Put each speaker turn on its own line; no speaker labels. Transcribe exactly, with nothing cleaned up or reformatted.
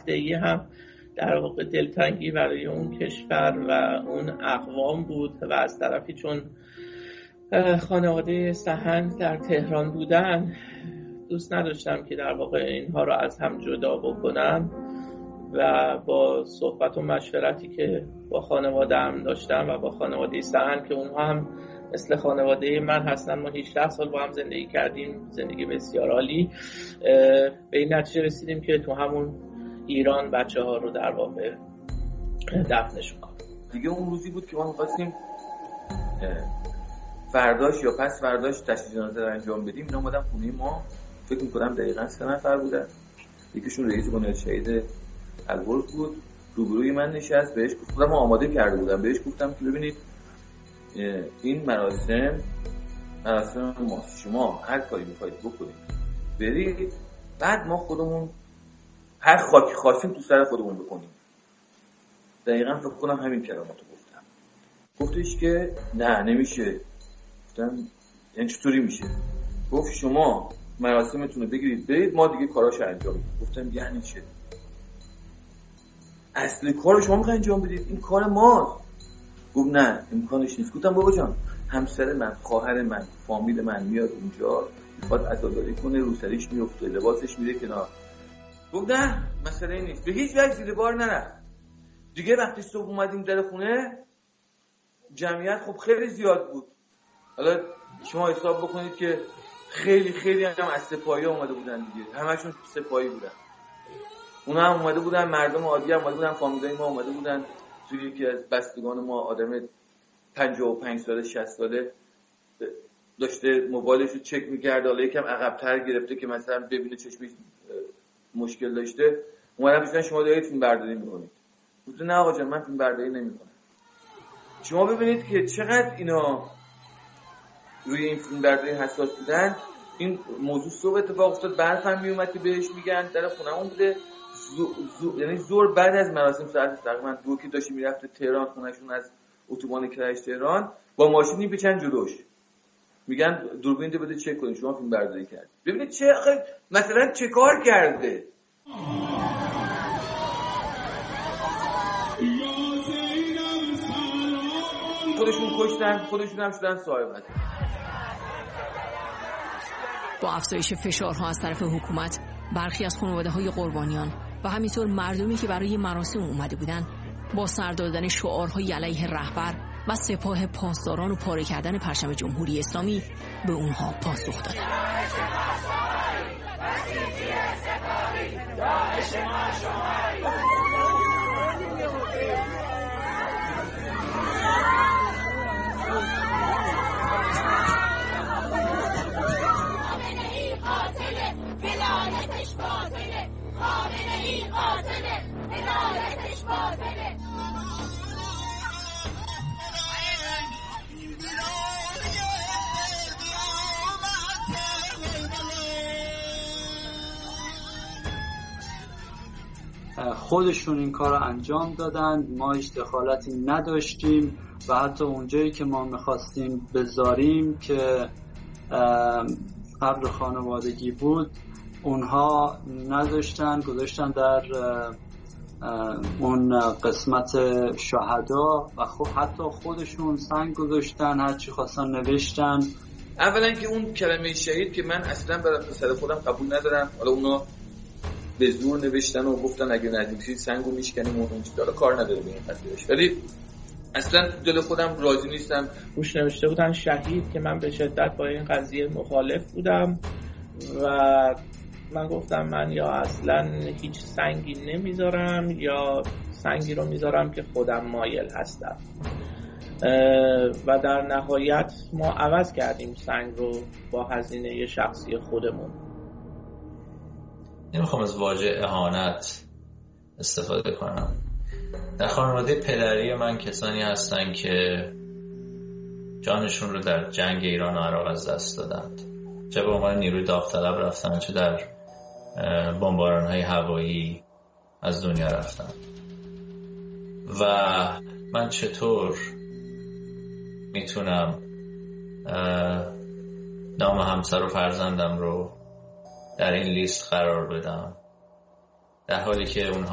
هفته‌ای هم در واقع دلتنگی برای اون کشور و اون اقوام بود و از طرفی چون خانواده سحند در تهران بودن دوست نداشتم که در واقع اینها رو از هم جدا بکنم و با صحبت و مشورتی که با خانواده هم داشتم و با خانواده سحند که اونها هم مثل خانواده من هستن، ما هجده سال با هم زندگی کردیم، زندگی بسیار عالی، به این نتیجه رسیدیم که تو همون ایران بچه ها رو در واقع دفنشون کنیم.
دیگه اون روزی بود که ما می‌خواستیم فرداش یا پس فرداش تشییع جنازه رو انجام بدیم. اینا اومدن خونه ما، فکر می‌کنم دقیقاً سه نفر بودن. یکیشون رئیس بنیاد شهید البرز بود، روبروی من نشست، بهش گفتم ما آماده کرده بودم، بهش گفتم که ببینید این مراسم مراسم ماست، شما هر کاری می‌خواید بکنید برید، بعد ما خودمون هر خاکی خواستیم تو سر خودمون بکنیم. دقیقاً فکر کنم همین کلماتو گفتم. گفتش که نه نمیشه. گفتم یعنی چطوری میشه؟ گفت شما مراسمتون رو بگیرید برید، ما دیگه کاراشو انجام میدیم. گفتم یعنی چه؟ اصل کارو شما میخواید انجام بدید، این کار ماست. گفت نه امکانش نیست. گفتم بابا جان همسر من، خواهر من، فامیل من میاد اونجا میخواد عزاداری کنه، روسریش میفته، لباسش میره کنار. گفت نه مسئله نیست، به هیچ وجه زیر بار نرفت. دیگه وقتی صبح اومدیم در خونه جمعیت خب خیلی زیاد بود. حالا شما حساب بکنید که خیلی خیلی هم از سپاهی اومده بودن دیگه، همشون سپاهی بودن. اونا هم اومده بودن، مردم عادی هم اومده بودن، فامیلای ما اومده بودن. توی یکی از بستگان ما آدم پنجاه و پنج ساله شصت ساله داشته موبایلش رو چک می‌کرد، حالا یکم عقب‌تر گرفته که مثلا ببینه چشمش مشکل داشته. اومدن پیشن شما دارید فیلم برداری می‌کنید. گفتم نه آقا جان من فیلم برداری نمی‌کنم. شما ببینید که چقدر اینا روی این فیلم برداری حساس بودن. این موضوع صبح اتفاق افتاد، برفم میومد که بهش میگن در خونه‌مون بوده. زو، زو، یعنی زور بعد از مراسم ساعت تقریبا دو که داشتی میرفته تهران، خونهشون از اتوبان کرج تهران، با ماشین میپیچن جلوش، میگن دوربین ده بده چک کنید شما فیلم برداری کرد. ببینید چه مثلا چه کار کرده. خودشون کشتن، خودشون هم شدن صاحبت.
با افزایش فشارها از طرف حکومت، برخی از خانواده‌های قربانیان و همینطور مردمی که برای مراسم اومده بودن با سر دادن شعارهای علیه رهبر و سپاه پاسداران و پاره کردن پرچم جمهوری اسلامی به اونها پاسخ دادن.
ولایتش باطله، خامنه‌ای قاتله، ولایتش باطله.
خودشون این کار رو انجام دادن، ما هیچ دخالتی نداشتیم و حتی اونجایی که ما میخواستیم بذاریم که قبر خانوادگی بود اونها نداشتن، گذاشتن در اون قسمت شهدا و خب حتی خودشون سنگ گذاشتن، هرچی خواستن نوشتن.
اولا که اون کلمه شهید که من اصلا برای سر خودم قبول ندارم، حالا اونا به زور نوشتن و گفتن اگه نزدیکید سنگو میشکنیم و اون چیزا، کار نداره به این قضیهش، ولی اصلا دل خودم راضی نیستم.
روش نوشته بودن شهید که من به شدت با این قضیه مخالف بودم و من گفتم من یا اصلا هیچ سنگی نمیذارم یا سنگی رو میذارم که خودم مایل هستم و در نهایت ما عوض کردیم سنگ رو با هزینه شخصی خودمون.
نمیخوام از واژه اهانت استفاده کنم. در خانواده پدری من کسانی هستن که جانشون رو در جنگ ایران و عراق از دست دادند، چه به عنوان نیروی داوطلب رفتن، چه در بمباران‌های هوایی از دنیا رفتن. و من چطور میتونم نام همسر و فرزندم رو در این لیست قرار بدم در حالی که اونها